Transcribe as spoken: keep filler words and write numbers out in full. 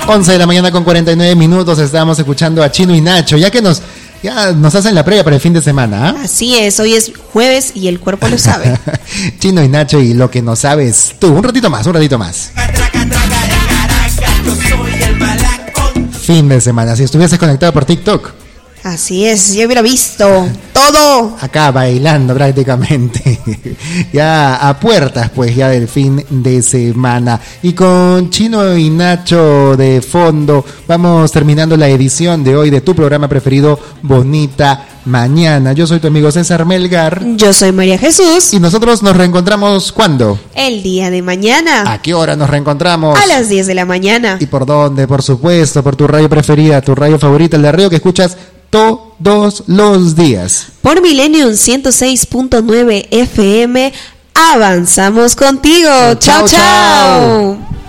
once de la mañana con cuarenta y nueve minutos. Estamos escuchando a Chino y Nacho, ya que nos, ya nos hacen la previa para el fin de semana. ¿eh? Así es, hoy es jueves y el cuerpo lo sabe. Chino y Nacho y lo que no sabes tú. Un ratito más, un ratito más. Fin de semana. Si estuvieses conectado por TikTok. Así es, yo hubiera visto todo. Acá bailando prácticamente. Ya a puertas pues ya del fin de semana. Y con Chino y Nacho de fondo vamos terminando la edición de hoy de tu programa preferido, Bonita Mañana. Yo soy tu amigo César Melgar. Yo soy María Jesús. Y nosotros nos reencontramos ¿cuándo? El día de mañana. ¿A qué hora nos reencontramos? A las diez de la mañana. ¿Y por dónde? Por supuesto, por tu radio preferida, tu radio favorita, el de radio que escuchas todos los días. Por Millennium ciento seis punto nueve F M, avanzamos contigo. Chao, chao. chao.